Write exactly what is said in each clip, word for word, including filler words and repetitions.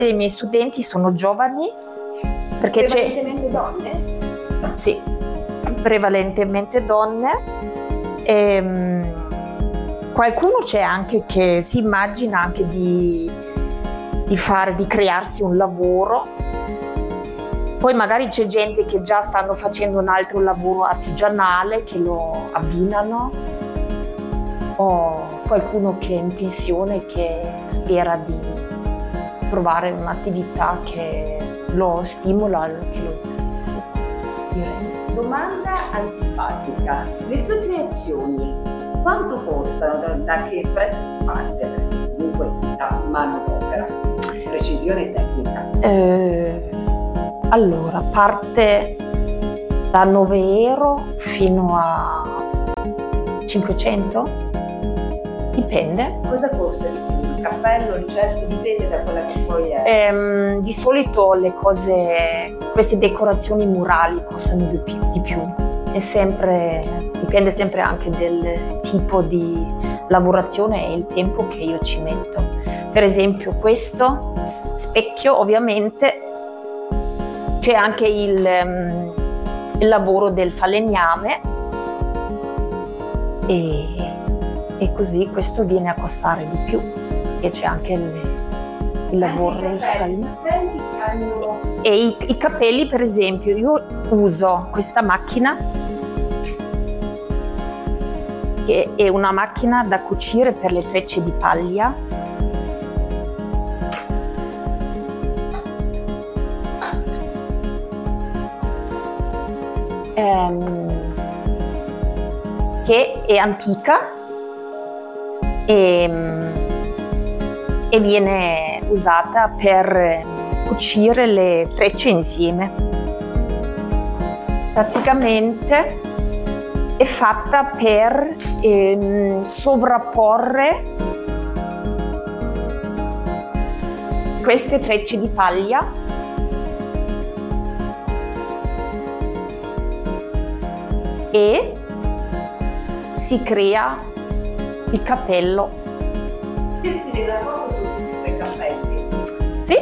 I miei studenti sono giovani, perché c'è prevalentemente donne? Sì, prevalentemente donne. E, qualcuno c'è anche che si immagina anche di, di fare, di crearsi un lavoro. Poi magari c'è gente che già stanno facendo un altro lavoro artigianale che lo abbinano, o qualcuno che è in pensione che spera di trovare un'attività che lo stimola, che lo interessi, direi. Domanda antipatica: le tue creazioni quanto costano? Da, da che prezzo si parte? Perché comunque è tutta manodopera, precisione tecnica. Eh, allora, parte da nove euro fino a cinquecento, dipende. Cosa costa di più? Il cappello, il cesto, dipende da quella che poi è? Ehm, di solito le cose, queste decorazioni murali costano di più, di più. È sempre, dipende sempre anche del tipo di lavorazione e il tempo che io ci metto. Per esempio questo specchio, ovviamente c'è anche il, um, il lavoro del falegname e, e così questo viene a costare di più. E c'è anche il, il lavoro del falegname. Hanno... E i, i capelli, per esempio, io uso questa macchina che è una macchina da cucire per le trecce di paglia. Ehm, che è antica e e viene usata per cucire le trecce insieme. Praticamente è fatta per ehm, sovrapporre queste trecce di paglia e si crea il cappello. Questi dei lavori su tutti i cappelli? Sì.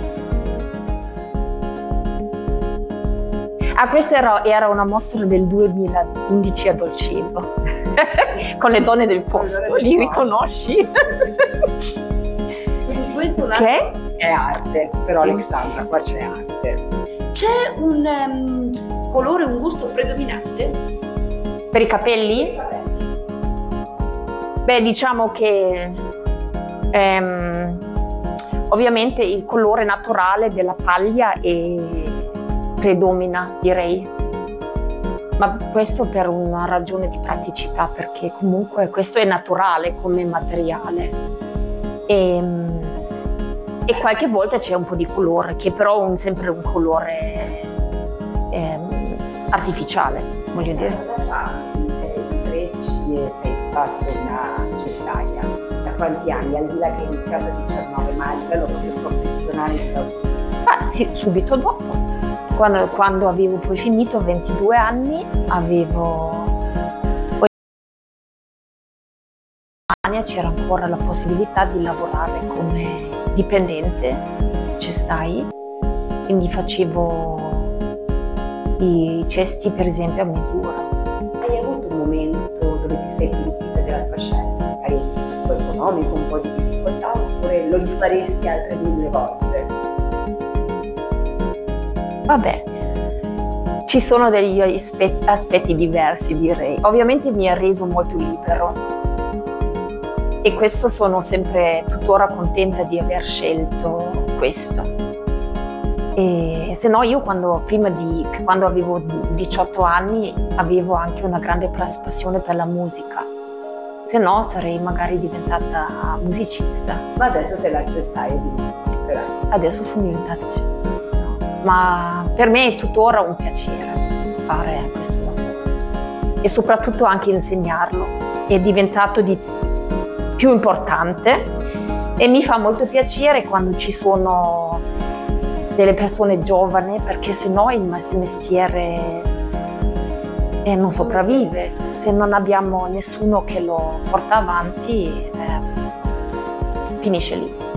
Ah, questa era, era una mostra del duemilaundici a Dolcevro con le donne del posto, li riconosci? Quindi questo un altro Che? È arte, però Sì. Alexandra, qua c'è arte. C'è un um, colore, un gusto predominante? Per i capelli? Vabbè, sì. Beh, diciamo che ehm, ovviamente il colore naturale della paglia è, predomina, direi. Ma questo per una ragione di praticità, perché comunque questo è naturale come materiale. E, e qualche volta c'è un po' di colore, che però è un, sempre un colore ehm, artificiale, voglio dire. I trecci e sei fatto una cestaia. Da quanti anni? Al di là che hai iniziato a diciannove, ma a livello proprio professionale? Ah, sì, subito dopo. Quando, quando avevo poi finito, ventidue anni, avevo... Poi in Germania c'era ancora la possibilità di lavorare come dipendente cestai, quindi facevo i cesti per esempio a misura. Hai avuto un momento dove ti sei pentita della tua scelta, magari un po' economico, un po' di difficoltà, oppure lo rifaresti altre mille volte? Vabbè, ci sono degli aspetti, aspetti diversi, direi. Ovviamente mi ha reso molto libero e questo sono sempre tuttora contenta di aver scelto questo. E se no io quando, prima di, quando avevo diciotto anni avevo anche una grande passione per la musica, se no sarei magari diventata musicista. Ma adesso sei la cestaia di me. Adesso sono diventata cestaia. Ma per me è tuttora un piacere fare questo lavoro e soprattutto anche insegnarlo. È diventato di più importante e mi fa molto piacere quando ci sono delle persone giovani, perché sennò il mestiere eh, non sopravvive. Se non abbiamo nessuno che lo porta avanti, eh, finisce lì.